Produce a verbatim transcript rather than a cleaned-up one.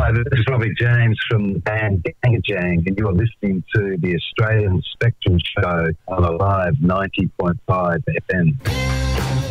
Hi, this is Robbie James from the band Gangajang, and you are listening to the Australian Spectrum Show on a live ninety point five F M.